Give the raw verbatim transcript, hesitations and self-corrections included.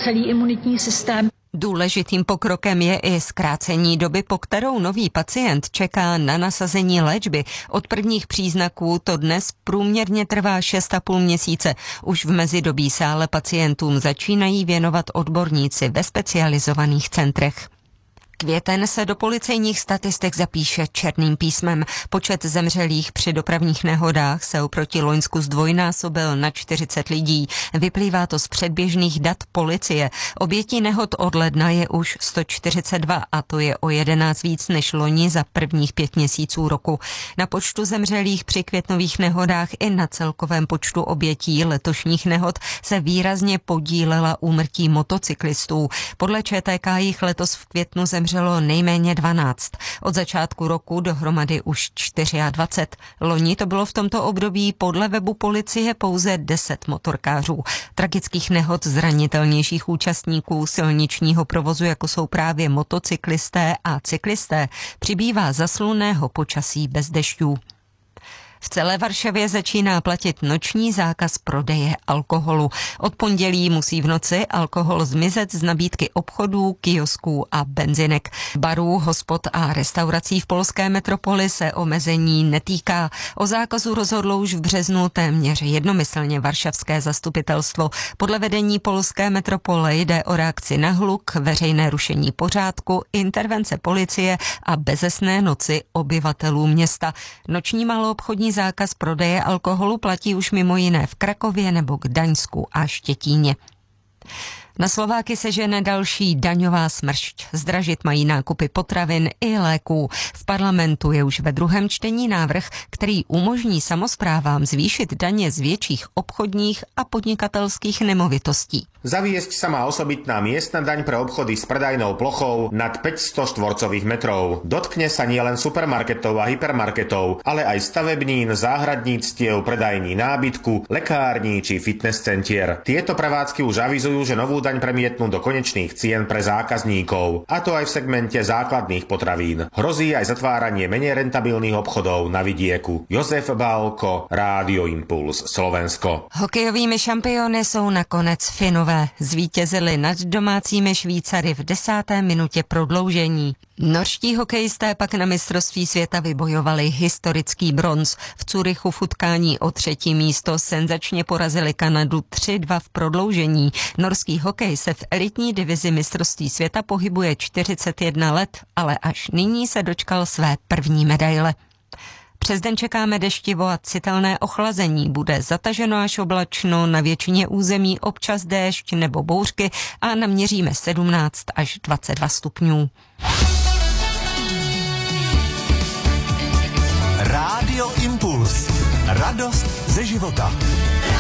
celý imunitní systém. Důležitým pokrokem je i zkrácení doby, po kterou nový pacient čeká na nasazení léčby. Od prvních příznaků to dnes průměrně trvá šest a půl měsíce. Už v mezidobí se ale pacientům začínají věnovat odborníci ve specializovaných centrech. Květen se do policejních statistik zapíše černým písmem. Počet zemřelých při dopravních nehodách se oproti loňsku zdvojnásobil na čtyřicet lidí. Vyplývá to z předběžných dat policie. Obětí nehod od ledna je už sto čtyřicet dva a to je o jedenáct víc než loni za prvních pět měsíců roku. Na počtu zemřelých při květnových nehodách i na celkovém počtu obětí letošních nehod se výrazně podílela úmrtí motocyklistů. Podle ČTK jich letos v květnu zemřelo zemřelo nejméně dvanáct. Od začátku roku dohromady už dvacet čtyři. Loni to bylo v tomto období podle webu policie pouze deset motorkářů. Tragických nehod zranitelnějších účastníků silničního provozu, jako jsou právě motocyklisté a cyklisté, přibývá za slunného počasí bez dešťů. V celé Varšavě začíná platit noční zákaz prodeje alkoholu. Od pondělí musí v noci alkohol zmizet z nabídky obchodů, kiosků a benzinek. Barů, hospod a restaurací v polské metropoli se omezení netýká. O zákazu rozhodlo už v březnu téměř jednomyslně varšavské zastupitelstvo. Podle vedení polské metropole jde o reakci na hluk, veřejné rušení pořádku, intervence policie a bezesné noci obyvatelů města. Noční maloobchodní zákaz prodeje alkoholu platí už mimo jiné v Krakově nebo Gdaňsku a Štětíně. Na Slováky se žene další daňová smršť. Zdražit mají nákupy potravin i léků. V parlamentu je už ve druhém čtení návrh, který umožní samosprávám zvýšit daně z větších obchodních a podnikatelských nemovitostí. Zaviesť sa má osobitná miestna daň pre obchody s predajnou plochou nad päťsto štvorcových metrov. Dotkne sa nielen supermarketov a hypermarketov, ale aj stavebnín, záhradníctiev, predajní nábytku, lekární či fitness centier. Tieto prevádzky už avizujú, že novú daň premietnú do konečných cien pre zákazníkov, a to aj v segmente základných potravín. Hrozí aj zatváranie menej rentabilných obchodov na vidieku. Jozef Bálko, Rádio Impuls, Slovensko. Hokejovými šampiony jsou nakonec Finové. Zvítězili nad domácími Švýcary v desáté minutě prodloužení. Norští hokejisté pak na mistrovství světa vybojovali historický bronz. V Curychu v utkání o třetí místo senzačně porazili Kanadu tři dva v prodloužení. Norský hokej se v elitní divizi mistrovství světa pohybuje čtyřicet jedna let, ale až nyní se dočkal své první medaile. Přes den čekáme deštivo a citelné ochlazení. Bude zataženo až oblačno, na většině území občas déšť nebo bouřky a naměříme sedmnáct až dvacet dva stupňů. Rádio Impuls. Radost ze života.